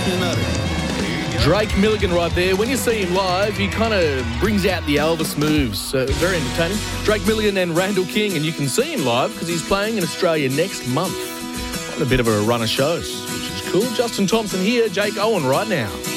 Drake Milligan right there. When you see him live, he kind of brings out the Elvis moves. Very entertaining. Drake Milligan and Randall King, and you can see him live because he's playing in Australia next month. On a bit of a run of shows, which is cool. Justin Thompson here, Jake Owen right now.